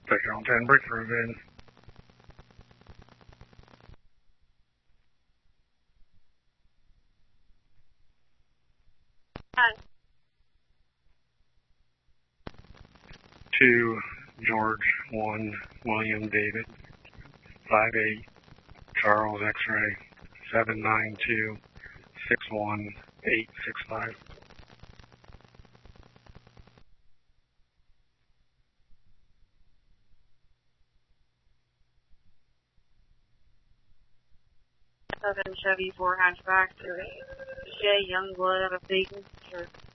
Sector on 10, breakthrough VIN. Hi. 2, George 1, William David, 58, Charles X-ray, 792, 61865. Southern Chevy 4 hatchback to J. Youngblood out of Dayton. Sure.